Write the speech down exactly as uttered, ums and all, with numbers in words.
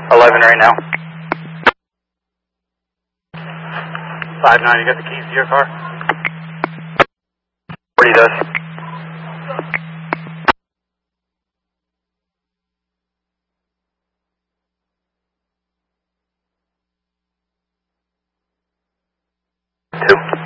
eleven right now. five nine, you got the keys to your car? forty does. Two.